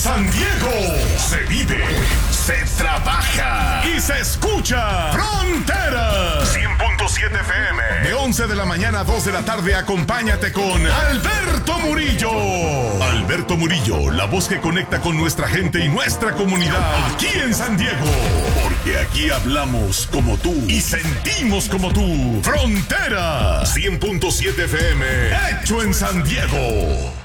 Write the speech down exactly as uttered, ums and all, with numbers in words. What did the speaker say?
San Diego se vive, se trabaja y se escucha. Fronteras cien punto siete F M. De once de la mañana a dos de la tarde, acompáñate con Alberto Murillo. Alberto Murillo, la voz que conecta con nuestra gente y nuestra comunidad aquí en San Diego. Porque aquí hablamos como tú y sentimos como tú. Fronteras cien punto siete F M, hecho en San Diego.